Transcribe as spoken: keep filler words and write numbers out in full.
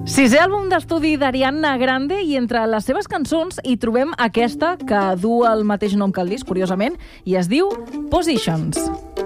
Sisè àlbum d'estudi d'Ariana Grande i entre les seves cançons hi trobem aquesta que du el mateix nom que el disc, curiosament, i es diu Positions.